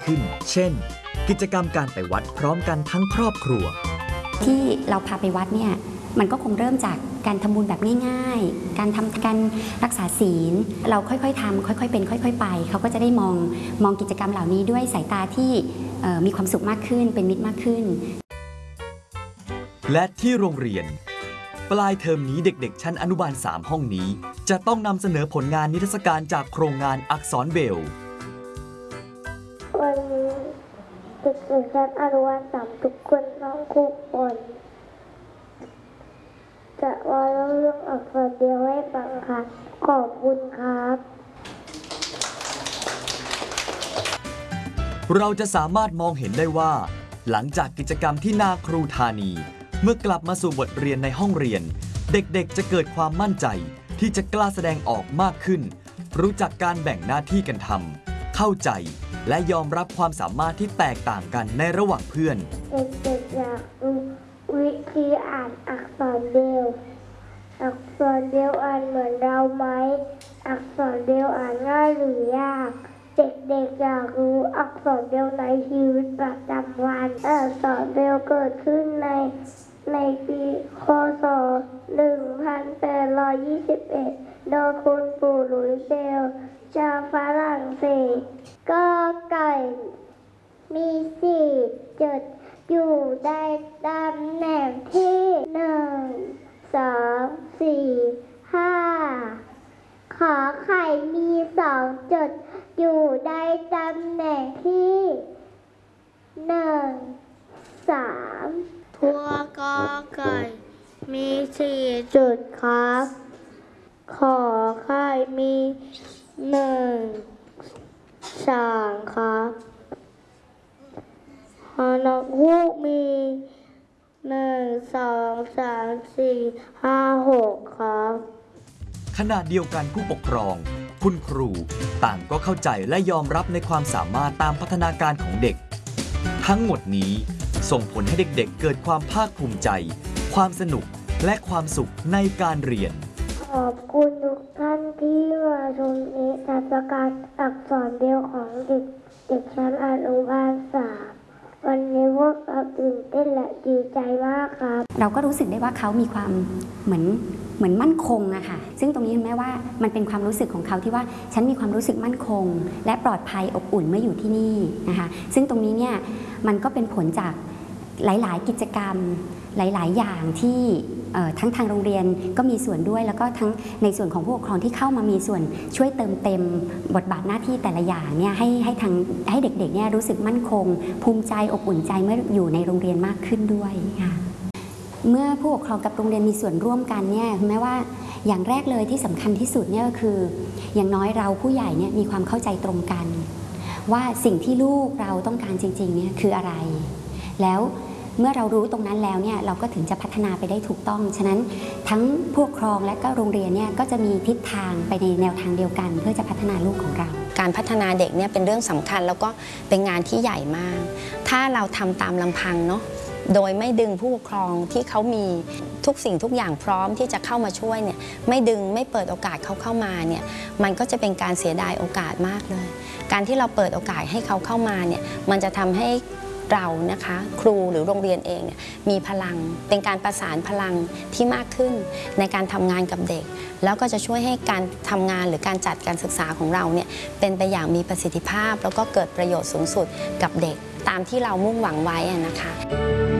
ขึ้นเช่นกิจกรรมการไปวัดพร้อมกันทั้งครอบครัวที่เราพาไปวัดเนี่ยมันก็คงเริ่มจากการทำบุญแบบง่ายๆการรักษาศีลเราค่อยๆทำค่อยๆเป็นค่อยๆไปเขาก็จะได้มองกิจกรรมเหล่านี้ด้วยสายตาที่มีความสุขมากขึ้นเป็นมิตรมากขึ้นและที่โรงเรียนปลายเทอมนี้เด็กๆชั้นอนุบาล3ห้องนี้จะต้องนำเสนอผลงานนิทรรศการจากโครงงานอักษรเบรลล์วันนี้เด็กๆชั้นอนุบาล3ทุกคนน้องทุกคนจะว่าเรื่องอักษรเบรลล์ให้ฟังค่ะขอบคุณครับเราจะสามารถมองเห็นได้ว่าหลังจากกิจกรรมที่นาครูธานีเมื่อกลับมาสู่บทเรียนในห้องเรียนเด็กๆจะเกิดความมั่นใจที่จะกล้าแสดงออกมากขึ้นรู้จักการแบ่งหน้าที่กันทำเข้าใจและยอมรับความสามารถที่แตกต่างกันในระหว่างเพื่อนเด็กๆอยากรู้วิธีอ่านอักษรเบรลล์อักษรเบรลล์อ่านเหมือนเราไหมอักษรเบรลล์อ่านง่ายหรือยากเด็กๆอยากรู้อักษรเบรลล์ในชีวิตประจำวันอักษรเบรลล์เกิดขึ้นในปีค.ศ. 1821 โดยคุณปู่หลุยส์เบรลล์ชาวฝรั่งเศสกอไก่มี4 จุดอยู่ในตำแหน่งที่1 2 4 5ขอไข่มี2 จุดอยู่ในตำแหน่งที่1 3ตัวกอไก่มี4 จุดครับขอไข่มี1 3ครับฮอนกฮูกมี1 2 3 4 5 6ครับขณะเดียวกันผู้ปกครองคุณครูต่างก็เข้าใจและยอมรับในความสามารถตามพัฒนาการของเด็กทั้งหมดนี้ส่งผลให้เด็กๆเกิดความภาคภูมิใจความสนุกและความสุขในการเรียนขอบคุณทุกท่านที่มาชมนิทรรศการอักษรเบรลล์ของเด็กชั้นอนุบาล3วันนี้พวกเราตื่นเต้นและดีใจมากครับเราก็รู้สึกได้ว่าเขามีความเหมือนมั่นคงอะค่ะซึ่งตรงนี้แม้ว่ามันเป็นความรู้สึกของเขาที่ว่าฉันมีความรู้สึกมั่นคงและปลอดภัยอบอุ่นเมื่ออยู่ที่นี่นะคะซึ่งตรงนี้เนี่ยมันก็เป็นผลจากหลายๆกิจกรรมหลายๆอย่างที่ทั้งทางโรงเรียนก็มีส่วนด้วยแล้วก็ทั้งในส่วนของผู้ปกครองที่เข้ามามีส่วนช่วยเติมเต็มบทบาทหน้าที่แต่ละอย่างเนี่ยให้เด็กๆเนี่ยรู้สึกมั่นคงภูมิใจอบอุ่นใจเมื่ออยู่ในโรงเรียนมากขึ้นด้วยค่ะเมื่อผู้ปกครองกับโรงเรียนมีส่วนร่วมกันเนี่ยแม้ว่าอย่างแรกเลยที่สำคัญที่สุดเนี่ยก็คืออย่างน้อยเราผู้ใหญ่เนี่ยมีความเข้าใจตรงกันว่าสิ่งที่ลูกเราต้องการจริงๆเนี่ยคืออะไรแล้วเมื่อเรารู้ตรงนั้นแล้วเนี่ยเราก็ถึงจะพัฒนาไปได้ถูกต้องฉะนั้นทั้งผู้ปกครองและก็โรงเรียนเนี่ยก็จะมีทิศทางไปในแนวทางเดียวกันเพื่อจะพัฒนาลูกของเราการพัฒนาเด็กเนี่ยเป็นเรื่องสำคัญแล้วก็เป็นงานที่ใหญ่มากถ้าเราทำตามลำพังเนาะโดยไม่ดึงผู้ปกครองที่เขามีทุกสิ่งทุกอย่างพร้อมที่จะเข้ามาช่วยเนี่ยไม่เปิดโอกาสเขาเข้ามาเนี่ยมันก็จะเป็นการเสียดายโอกาสมากเลยการที่เราเปิดโอกาสให้เขาเข้ามาเนี่ยมันจะทำให้เรานะคะครูหรือโรงเรียนเองเนี่ยมีพลังเป็นการประสานพลังที่มากขึ้นในการทำงานกับเด็กแล้วก็จะช่วยให้การทำงานหรือการจัดการศึกษาของเราเนี่ยเป็นไปอย่างมีประสิทธิภาพแล้วก็เกิดประโยชน์สูงสุดกับเด็กตามที่เรามุ่งหวังไว้นะคะ